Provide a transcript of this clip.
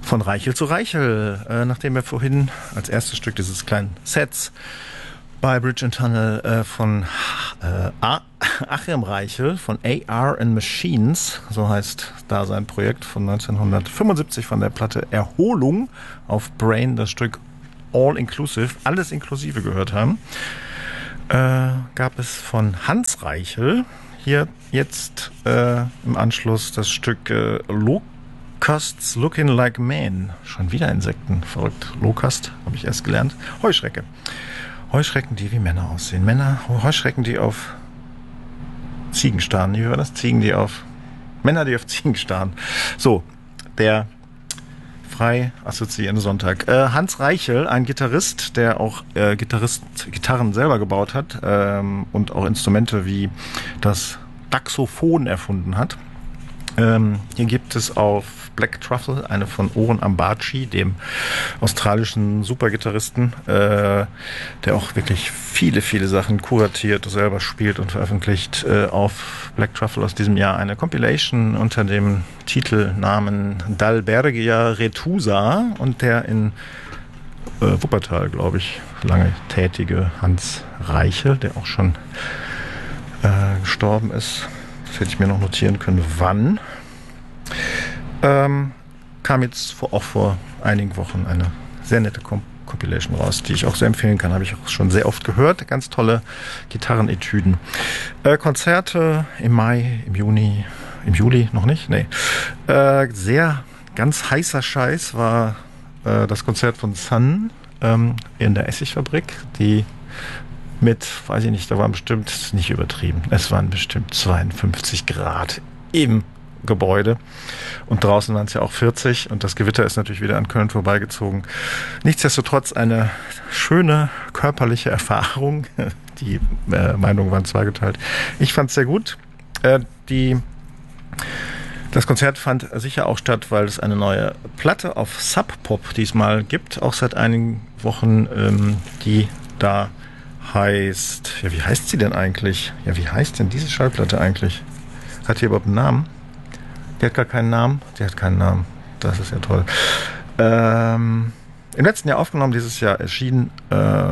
Von Reichel zu Reichel, nachdem wir vorhin als erstes Stück dieses kleinen Sets bei Bridge and Tunnel von Achim Reichel von AR and Machines, so heißt da sein Projekt von 1975 von der Platte Erholung auf Brain, das Stück All Inclusive, alles inklusive gehört haben, gab es von Hans Reichel hier jetzt im Anschluss das Stück Locusts Looking Like Men. Schon wieder Insekten, verrückt. Locust, habe ich erst gelernt. Heuschrecke. Heuschrecken, die wie Männer aussehen. Heuschrecken, die auf Ziegen starren. Wie war das? Männer, die auf Ziegen starren. So, der frei assoziierende Sonntag. Hans Reichel, ein Gitarrist, der auch Gitarren selber gebaut hat und auch Instrumente wie das Daxophon erfunden hat. Hier gibt es auf Black Truffle eine von Oren Ambaci, dem australischen Supergitarristen, der auch wirklich viele, viele Sachen kuratiert, selber spielt und veröffentlicht. Auf Black Truffle aus diesem Jahr eine Compilation unter dem Titelnamen Dalbergia Retusa und der in Wuppertal, glaube ich, lange tätige Hans Reichel, der auch schon gestorben ist. Das hätte ich mir noch notieren können, wann. Kam jetzt vor einigen Wochen eine sehr nette Compilation raus, die ich auch sehr empfehlen kann. Habe ich auch schon sehr oft gehört. Ganz tolle Gitarrenetüden. Konzerte im Mai, im Juli noch nicht? Nee. Sehr ganz heißer Scheiß war das Konzert von Sun in der Essigfabrik, die mit, weiß ich nicht, da waren bestimmt, nicht übertrieben, es waren bestimmt 52 Grad im Gebäude und draußen waren es ja auch 40 und das Gewitter ist natürlich wieder an Köln vorbeigezogen. Nichtsdestotrotz eine schöne körperliche Erfahrung. Die Meinungen waren zweigeteilt. Ich fand es sehr gut. Das Konzert fand sicher auch statt, weil es eine neue Platte auf Sub Pop diesmal gibt, auch seit einigen Wochen, die da heißt, ja, wie heißt sie denn eigentlich? Ja, wie heißt denn diese Schallplatte eigentlich? Hat die überhaupt einen Namen? Die hat gar keinen Namen. Die hat keinen Namen. Das ist ja toll. Im letzten Jahr aufgenommen, dieses Jahr erschienen